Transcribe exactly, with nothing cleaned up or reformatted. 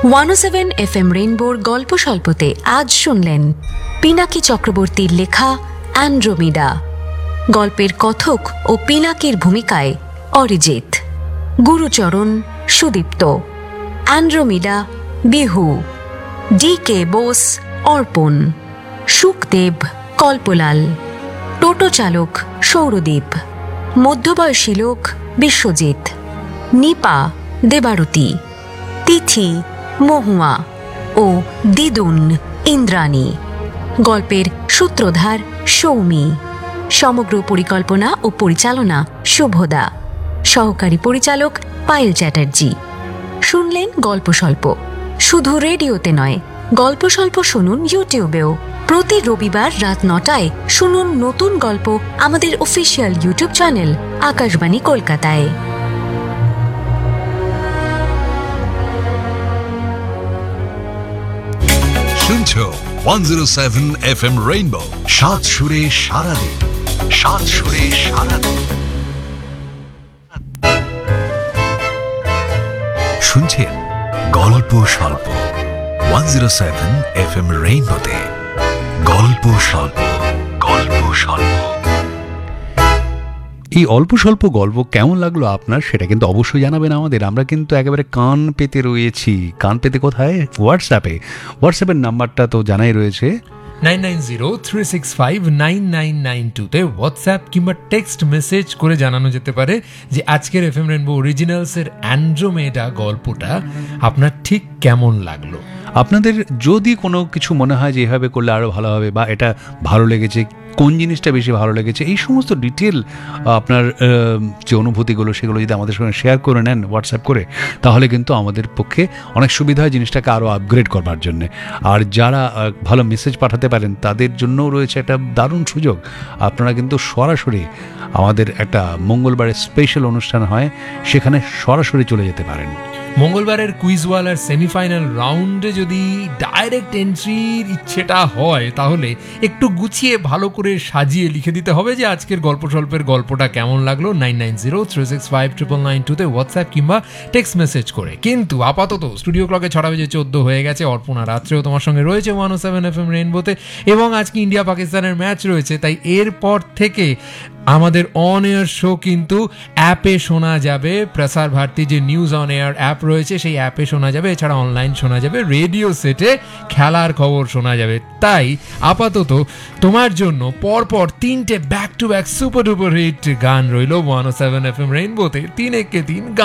One ও seven F M রেইনবোর গল্প স্বল্পতে আজ শুনলেন পিনাকি চক্রবর্তীর লেখা অ্যান্ড্রোমিডা। গল্পের কথক ও পিনাকির ভূমিকায় অরিজিৎ, গুরুচরণ সুদীপ্ত, অ্যান্ড্রোমিডা বিহু, ডি কে বোস অর্পণ, সুখদেব কল্পলাল, টোটো চালক সৌরদীপ, মধ্যবয়সী লোক বিশ্বজিৎ, নিপা দেবারতী, তিথি মহুয়া ও দিদুন ইন্দ্রাণী। গল্পের সূত্রধার সৌমি। সমগ্র পরিকল্পনা ও পরিচালনা শুভদা। সহকারী পরিচালক পায়েল চ্যাটার্জি। শুনলেন গল্প স্বল্প শুধু রেডিওতে নয়, গল্প স্বল্প শুনুন ইউটিউবেও। প্রতি রবিবার রাত নটায় শুনুন নতুন গল্প আমাদের অফিসিয়াল ইউটিউব চ্যানেল আকাশবাণী কলকাতায়। শুনছো one zero seven F M rainbow, সাত সুরে সারাদিন, সাত সুরে সারাদিন। শুনছেন গল্প স্বল্প one zero seven F M রেইনবোতে। গল্প স্বল্প, গল্প স্বল্প। এই অল্প স্বল্প গল্প কেমন লাগলো আপনার সেটা কিন্তু অবশ্যই জানাবেন আমাদের। আমরা কিন্তু একেবারে কান পেতে রয়েছি। কান পেতে কোথায়? হোয়াটসঅ্যাপে। হোয়াটসঅ্যাপের নাম্বারটা তো জানাই রয়েছে nine nine zero three six five nine nine nine টুতে হোয়াটসঅ্যাপ কিংবা টেক্সট মেসেজ করে জানানো যেতে পারে যে আজকের এফ এম রেইনবো অরিজিনালসের অ্যান্ড্রোমেডা গল্পটা আপনার ঠিক কেমন লাগলো। আপনাদের যদি কোনো কিছু মনে হয় যে এভাবে করলে আরও ভালো হবে, বা এটা ভালো লেগেছে, কোন জিনিসটা বেশি ভালো লেগেছে, এই সমস্ত ডিটেল আপনার যে অনুভূতিগুলো সেগুলো যদি আমাদের সঙ্গে শেয়ার করে নেন হোয়াটসঅ্যাপ করে, তাহলে কিন্তু আমাদের পক্ষে অনেক সুবিধা হয় জিনিসটাকে আরও আপগ্রেড করবার জন্যে। আর যারা ভালো মেসেজ পাঠাতে পারেন তাদের জন্যও রয়েছে একটা দারুণ সুযোগ। আপনারা কিন্তু সরাসরি আমাদের একটা মঙ্গলবারের স্পেশাল অনুষ্ঠান হয়, সেখানে সরাসরি চলে যেতে পারেন। মঙ্গলবারের কুইজওয়ালার সেমিফাইনাল রাউন্ডে যদি ডাইরেক্ট এন্ট্রির ইচ্ছেটা হয় তাহলে একটু গুছিয়ে ভালো করে সাজিয়ে লিখে দিতে হবে যে আজকের গল্প স্বল্পের গল্পটা কেমন লাগলো nine nine zero three six five triple nine টুতে হোয়াটসঅ্যাপ কিংবা টেক্সট মেসেজ করে। কিন্তু আপাতত স্টুডিও ক্লকে ছটা বেজে চোদ্দ হয়ে গেছে। অর্পণা রাত্রেও তোমার সঙ্গে রয়েছে ওয়ান ও সেভেন এফ এম রেইনবোতে, এবং আজকে ইন্ডিয়া পাকিস্তানের ম্যাচ রয়েছে, তাই এরপর থেকে আমাদের অন এয়ার শো কিন্তু অ্যাপে শোনা যাবে। প্রসার ভারতী যে নিউজ অন এয়ার অ্যাপ রয়েছে সেই অ্যাপে শোনা যাবে, এছাড়া অনলাইন শোনা যাবে, রেডিও সেটে খেলার খবর শোনা যাবে। তাই আপাতত তোমার জন্য পরপর তিনটে back to back super duper hit গান রইল ওয়ান ও সেভেন এফ এম রেইনবোতে। তিন একে তিন গান